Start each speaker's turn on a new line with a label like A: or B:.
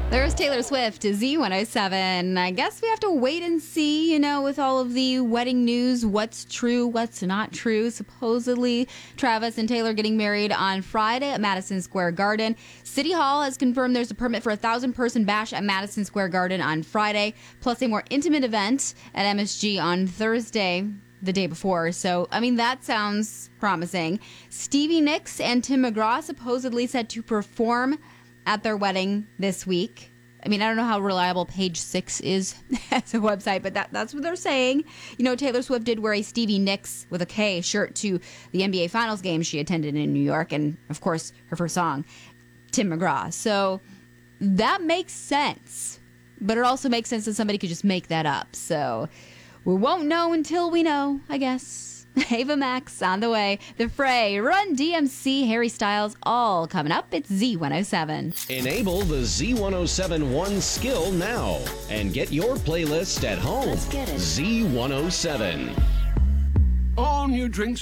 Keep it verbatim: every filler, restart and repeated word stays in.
A: There's Taylor Swift to Z one oh seven. I guess we have to wait and see, you know, with all of the wedding news, what's true, what's not true. Supposedly, Travis and Taylor getting married on Friday at Madison Square Garden. City Hall has confirmed there's a permit for a thousand-person bash at Madison Square Garden on Friday, plus a more intimate event at M S G on Thursday, the day before. So, I mean, that sounds promising. Stevie Nicks and Tim McGraw supposedly set to perform at their wedding this week. I mean, I don't know how reliable Page Six is as a website, but that, that's what they're saying. You know, Taylor Swift did wear a Stevie Nicks with a K shirt to the N B A Finals game she attended in New York, and of course, her first song, Tim McGraw. So that makes sense, but it also makes sense that somebody could just make that up. So we won't know until we know, I guess. Ava Max on the way. The Fray, Run D M C, Harry Styles, all coming up. It's Z one oh seven.
B: Enable the Z one oh seven One skill now and get your playlist at home.
C: Let's get it.
B: Z one oh seven.
D: All new drinks